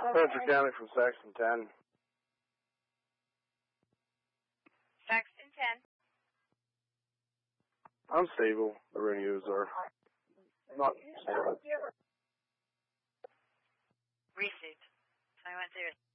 Spencer County from Saxon 10. Saxon 10. Unstable. The radios are not stable. Received. 21-0.